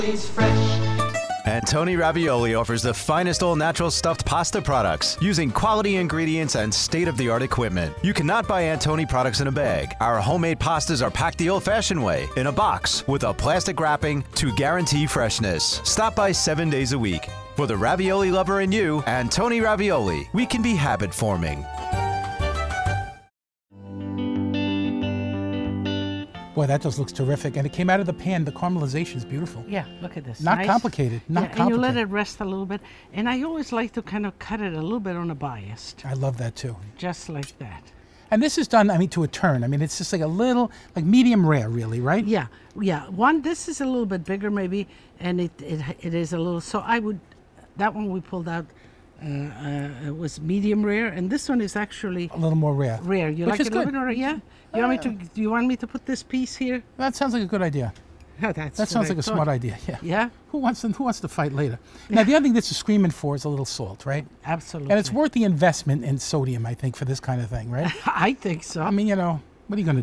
Antoni Ravioli offers the finest all-natural stuffed pasta products using quality ingredients and state-of-the-art equipment. You cannot buy Antoni products in a bag. Our homemade pastas are packed the old-fashioned way, in a box, with a plastic wrapping to guarantee freshness. Stop by 7 days a week. For the ravioli lover in you, Antoni Ravioli, we can be habit-forming. Boy, that just looks terrific. And it came out of the pan. The caramelization is beautiful. Yeah, look at this. Not Nice. complicated. Not And you let complicated. it rest a little bit. And I always like to kind of cut it a little bit on a bias, I love that too. just like that. And this is done, I mean, to a turn. I mean, it's just like a little, like medium rare, really, right? Yeah. This is a little bit bigger maybe, and it is a little, so that one we pulled out it was medium rare, and this one is actually A little more rare. rare. You Which like is it a little good. bit rare? Yeah? Do you want me to put this piece here? That sounds like a good idea. Oh, that's That sounds what I like a thought. smart idea. Yeah. Yeah? Who wants to fight later? Now, the other thing this is screaming for is a little salt, right? Absolutely. And it's worth the investment in sodium, I think, for this kind of thing, right? I think so. I mean, what are you going to